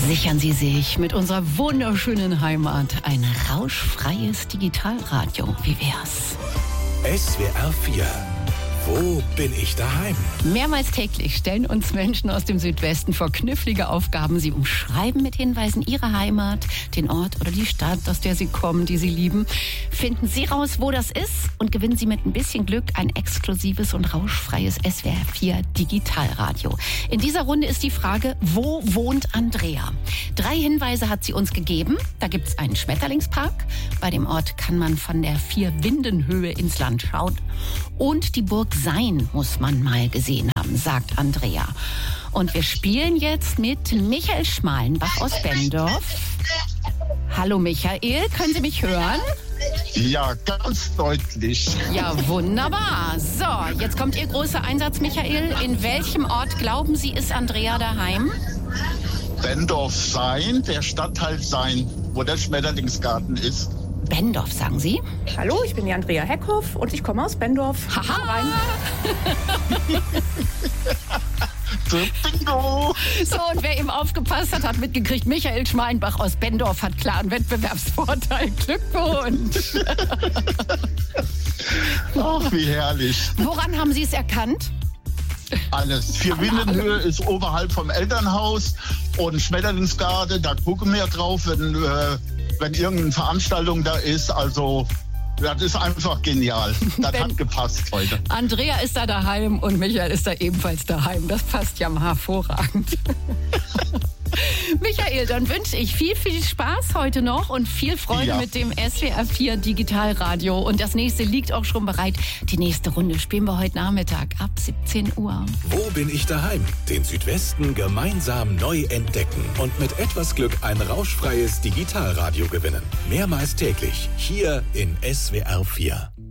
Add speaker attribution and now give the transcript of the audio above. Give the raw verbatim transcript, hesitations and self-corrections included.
Speaker 1: Sichern Sie sich mit unserer wunderschönen Heimat ein rauschfreies Digitalradio. Wie wär's?
Speaker 2: S W R vier. Wo bin ich daheim?
Speaker 1: Mehrmals täglich stellen uns Menschen aus dem Südwesten vor knifflige Aufgaben. Sie umschreiben mit Hinweisen ihre Heimat, den Ort oder die Stadt, aus der sie kommen, die sie lieben. Finden Sie raus, wo das ist und gewinnen Sie mit ein bisschen Glück ein exklusives und rauschfreies S W R vier Digitalradio. In dieser Runde ist die Frage, wo wohnt Andrea? Drei Hinweise hat sie uns gegeben. Da gibt es einen Schmetterlingspark. Bei dem Ort kann man von der Vier-Winden-Höhe ins Land schauen. Und die Burg Sein muss man mal gesehen haben, sagt Andrea. Und wir spielen jetzt mit Michael Schmalenbach aus Benndorf. Hallo Michael, können Sie mich hören?
Speaker 3: Ja, ganz deutlich.
Speaker 1: Ja, wunderbar. So, jetzt kommt Ihr großer Einsatz, Michael. In welchem Ort, glauben Sie, ist Andrea daheim?
Speaker 3: Benndorf Sein, der Stadtteil Sein, wo der Schmetterlingsgarten ist.
Speaker 1: Benndorf, sagen Sie?
Speaker 4: Hallo, ich bin die Andrea Heckhoff und ich komme aus Benndorf.
Speaker 1: Haha!
Speaker 4: Rein.
Speaker 3: Bingo!
Speaker 1: So, und wer eben aufgepasst hat, hat mitgekriegt, Michael Schmalenbach aus Benndorf hat klaren Wettbewerbsvorteil. Glückwunsch!
Speaker 3: Ach, wie herrlich.
Speaker 1: Woran haben Sie es erkannt?
Speaker 3: Alles. Vier-Winden-Höhe ist oberhalb vom Elternhaus und Schmetterlingsgarten, da gucken wir drauf, wenn, äh, wenn irgendeine Veranstaltung da ist. Also, das ist einfach genial. Das
Speaker 1: Wenn
Speaker 3: hat gepasst heute.
Speaker 1: Andrea ist da daheim und Michael ist da ebenfalls daheim. Das passt ja mal hervorragend. Michael, dann wünsche ich viel, viel Spaß heute noch und viel Freude
Speaker 3: Ja.
Speaker 1: mit dem S W R vier Digitalradio. Und das nächste liegt auch schon bereit. Die nächste Runde spielen wir heute Nachmittag ab siebzehn Uhr.
Speaker 2: Wo bin ich daheim? Den Südwesten gemeinsam neu entdecken und mit etwas Glück ein rauschfreies Digitalradio gewinnen. Mehrmals täglich hier in S W R vier.